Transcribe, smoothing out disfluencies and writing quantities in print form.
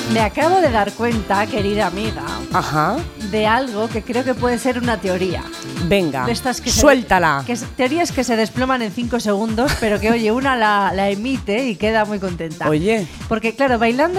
Me acabo de dar cuenta, querida amiga, Ajá. de algo que creo que puede ser una teoría. Venga, De estas que suéltala. Teorías que se desploman en 5 segundos, pero que, oye, una la emite y queda muy contenta. Oye. Porque, claro, bailando